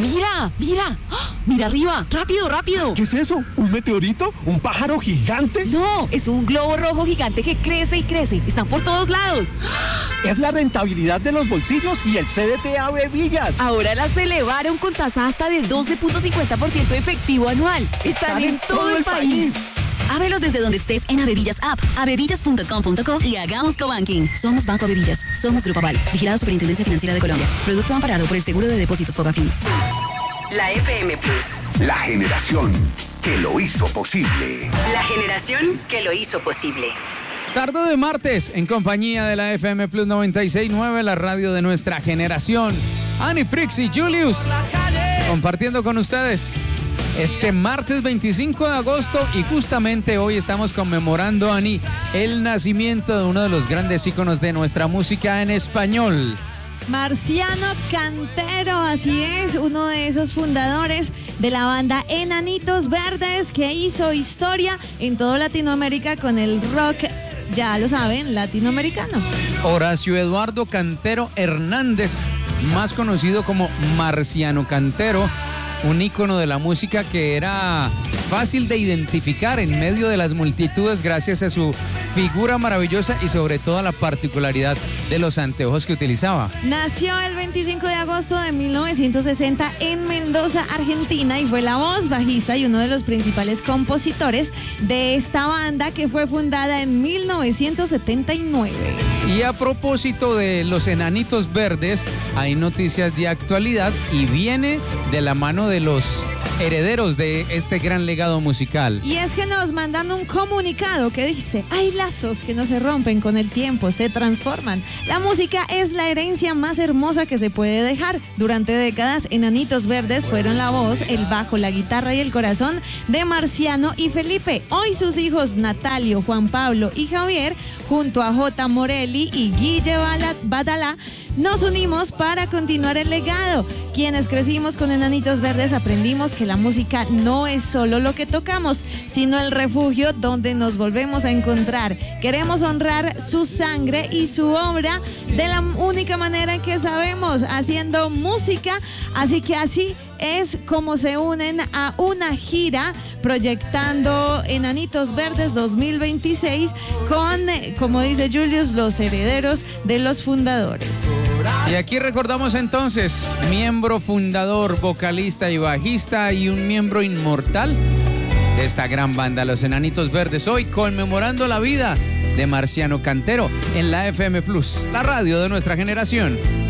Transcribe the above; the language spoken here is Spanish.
¡Mira! ¡Mira! ¡Ah! ¡Mira arriba! ¡Rápido, rápido! ¿Qué es eso? ¿Un meteorito? ¿Un pájaro gigante? No, es un globo rojo gigante que crece y crece. Están por todos lados. Es la rentabilidad de los bolsillos y el CDT Ave Villas. Ahora las elevaron con tasa hasta de 12.50% efectivo anual. Están en todo el país. Ábrelos desde donde estés en Avevillas App, avevillas.com.co y hagamos cobanking. Somos Banco Avevillas. Somos Grupo Aval. Vigilado Superintendencia Financiera de Colombia. Producto amparado por el Seguro de Depósitos Fogafín. La FM Plus. La generación que lo hizo posible. La generación que lo hizo posible. Tarde de martes, en compañía de la FM Plus 96.9, la radio de nuestra generación. Ani, Prix y Julius, compartiendo con ustedes este martes 25 de agosto, y justamente hoy estamos conmemorando, Ani, el nacimiento de uno de los grandes íconos de nuestra música en español. Marciano Cantero, así es, uno de esos fundadores de la banda Enanitos Verdes, que hizo historia en toda Latinoamérica con el rock, ya lo saben, latinoamericano. Horacio Eduardo Cantero Hernández, más conocido como Marciano Cantero, un ícono de la música que era fácil de identificar en medio de las multitudes gracias a su figura maravillosa y sobre todo a la particularidad de los anteojos que utilizaba. Nació el 25 de agosto de 1960 en Mendoza, Argentina, y fue la voz, bajista y uno de los principales compositores de esta banda, que fue fundada en 1979. Y a propósito de los Enanitos Verdes, hay noticias de actualidad y viene de la mano de los herederos de este gran legado musical. Y es que nos mandan un comunicado que dice: hay lazos que no se rompen con el tiempo, se transforman. La música es la herencia más hermosa que se puede dejar. Durante décadas, Enanitos Verdes fueron la voz, el bajo, la guitarra y el corazón de Marciano y Felipe. Hoy sus hijos Natalio, Juan Pablo y Javier, junto a J. Morelli y Guille Badalá, nos unimos para continuar el legado. Quienes crecimos con Enanitos Verdes aprendimos que la música no es solo lo que tocamos, sino el refugio donde nos volvemos a encontrar. Queremos honrar su sangre y su obra de la única manera en que sabemos, haciendo música. Así que así es como se unen a una gira proyectando Enanitos Verdes 2026 con, como dice Julius, los herederos de los fundadores. Y aquí recordamos entonces, miembro fundador, vocalista y bajista, y un miembro inmortal de esta gran banda, los Enanitos Verdes, hoy conmemorando la vida de Marciano Cantero en la FM Plus, la radio de nuestra generación.